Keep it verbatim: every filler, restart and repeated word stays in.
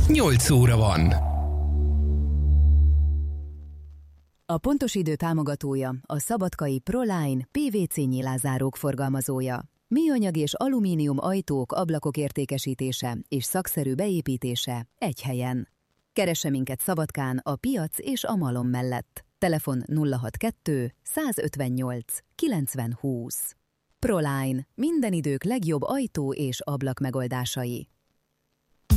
nyolc óra van. A Pontos Idő támogatója a Szabadkai Proline pé vé cé nyilázárók forgalmazója. Műanyag és alumínium ajtók, ablakok értékesítése és szakszerű beépítése egy helyen. Keresse minket Szabadkán a piac és a malom mellett. Telefon nulla hatvankettő százötvennyolc kilencven húsz. Proline. Minden idők legjobb ajtó és ablak megoldásai.